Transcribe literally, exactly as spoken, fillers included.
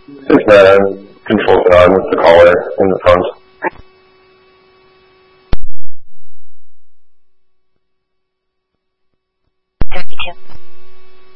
Just the control on with the collar in the front. thirty-two.